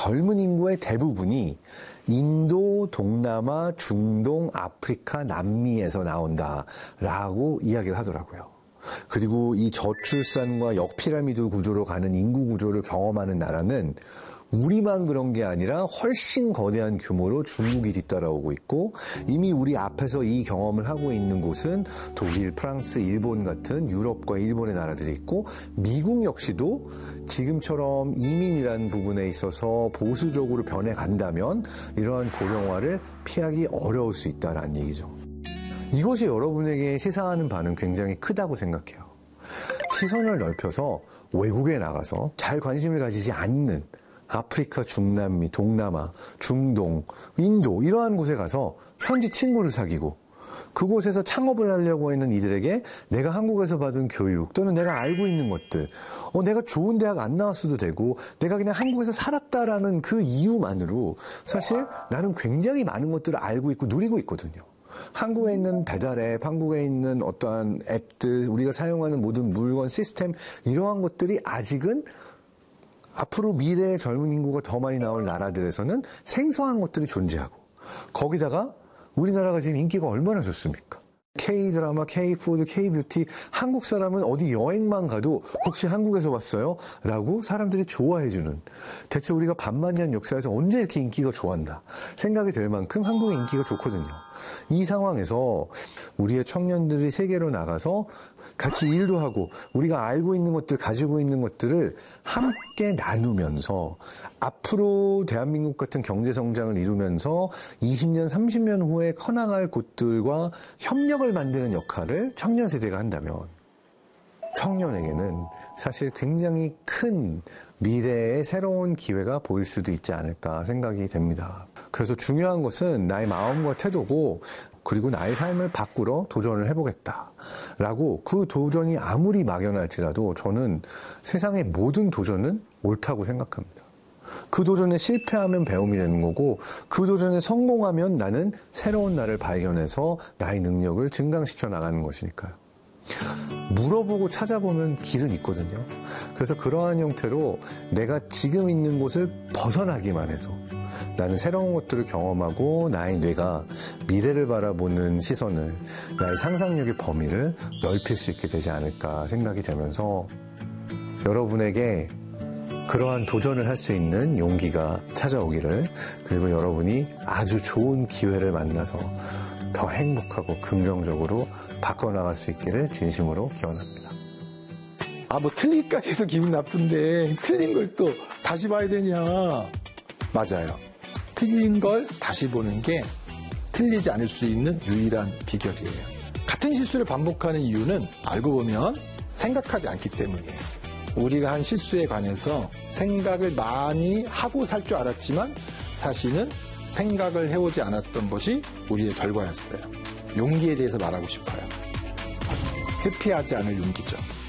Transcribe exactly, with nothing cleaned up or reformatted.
젊은 인구의 대부분이 인도, 동남아, 중동, 아프리카, 남미에서 나온다라고 이야기를 하더라고요. 그리고 이 저출산과 역피라미드 구조로 가는 인구 구조를 경험하는 나라는 우리만 그런 게 아니라 훨씬 거대한 규모로 중국이 뒤따라오고 있고, 이미 우리 앞에서 이 경험을 하고 있는 곳은 독일, 프랑스, 일본 같은 유럽과 일본의 나라들이 있고, 미국 역시도 지금처럼 이민이라는 부분에 있어서 보수적으로 변해간다면 이러한 고령화를 피하기 어려울 수 있다는 얘기죠. 이것이 여러분에게 시사하는 바는 굉장히 크다고 생각해요. 시선을 넓혀서 외국에 나가서 잘 관심을 가지지 않는 아프리카, 중남미, 동남아, 중동, 인도 이러한 곳에 가서 현지 친구를 사귀고, 그곳에서 창업을 하려고 하는 이들에게 내가 한국에서 받은 교육 또는 내가 알고 있는 것들, 어, 내가 좋은 대학 안 나왔어도 되고 내가 그냥 한국에서 살았다라는 그 이유만으로 사실 나는 굉장히 많은 것들을 알고 있고 누리고 있거든요. 한국에 있는 배달앱, 한국에 있는 어떠한 앱들, 우리가 사용하는 모든 물건, 시스템, 이러한 것들이 아직은 앞으로 미래의 젊은 인구가 더 많이 나올 나라들에서는 생소한 것들이 존재하고, 거기다가 우리나라가 지금 인기가 얼마나 좋습니까? K-드라마, K-푸드, K-뷰티, 한국 사람은 어디 여행만 가도 혹시 한국에서 왔어요? 라고 사람들이 좋아해주는, 대체 우리가 반만년 역사에서 언제 이렇게 인기가 좋았나 생각이 들 만큼 한국의 인기가 좋거든요. 이 상황에서 우리의 청년들이 세계로 나가서 같이 일도 하고 우리가 알고 있는 것들, 가지고 있는 것들을 함께 나누면서 앞으로 대한민국 같은 경제성장을 이루면서 이십 년, 삼십 년 후에 커나갈 곳들과 협력을 만드는 역할을 청년 세대가 한다면 청년에게는 사실 굉장히 큰 미래의 새로운 기회가 보일 수도 있지 않을까 생각이 됩니다. 그래서 중요한 것은 나의 마음과 태도고, 그리고 나의 삶을 바꾸러 도전을 해보겠다라고, 그 도전이 아무리 막연할지라도 저는 세상의 모든 도전은 옳다고 생각합니다. 그 도전에 실패하면 배움이 되는 거고, 그 도전에 성공하면 나는 새로운 나를 발견해서 나의 능력을 증강시켜 나가는 것이니까요. 물어보고 찾아보면 길은 있거든요. 그래서 그러한 형태로 내가 지금 있는 곳을 벗어나기만 해도 나는 새로운 것들을 경험하고 나의 뇌가 미래를 바라보는 시선을, 나의 상상력의 범위를 넓힐 수 있게 되지 않을까 생각이 되면서, 여러분에게 그러한 도전을 할 수 있는 용기가 찾아오기를, 그리고 여러분이 아주 좋은 기회를 만나서 더 행복하고 긍정적으로 바꿔나갈 수 있기를 진심으로 기원합니다. 아, 뭐 틀리기까지 해서 기분 나쁜데 틀린 걸 또 다시 봐야 되냐. 맞아요. 틀린 걸 다시 보는 게 틀리지 않을 수 있는 유일한 비결이에요. 같은 실수를 반복하는 이유는 알고 보면 생각하지 않기 때문이에요. 우리가 한 실수에 관해서 생각을 많이 하고 살 줄 알았지만 사실은 생각을 해오지 않았던 것이 우리의 결과였어요. 용기에 대해서 말하고 싶어요. 회피하지 않을 용기죠.